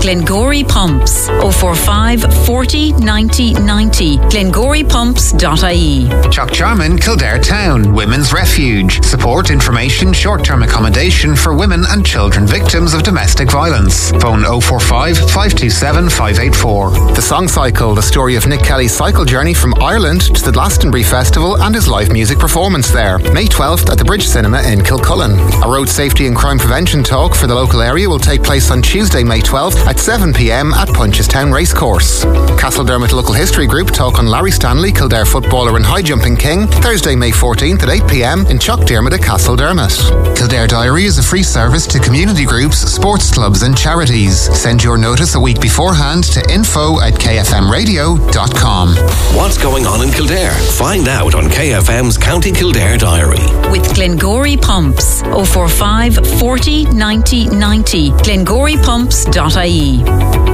Glengory Pumps. 045 40 90 90. GlengoryPumps.ie. Chuck Jarman, Kildare Town, Women's Refuge. Support, information, short-term accommodation for women and children victims of domestic violence. Phone 045 527 584. The Song Cycle, the story of Nick Kelly's cycle journey from Ireland to the Glastonbury Festival and his live music performance there. May 12th at the Bridge Cinema in Kilcullen. A road safety and crime prevention talk for the local area will take place on Tuesday, May 12th at 7pm at Punchestown Racecourse. Castledermot Local History Group talk on Larry Stanley, Kildare footballer and high jumping king, Thursday, May 14th at 8pm in Chuckdermot at Castledermot. Kildare Diary is a free service to community groups, sports clubs and charities. Send your notice a week beforehand to info@kfmradio.com. What's going on in Kildare? Find out on KFM's County Kildare Diary. With Glengory Pumps. 045 40 90 90. GlengoryPumps.ie.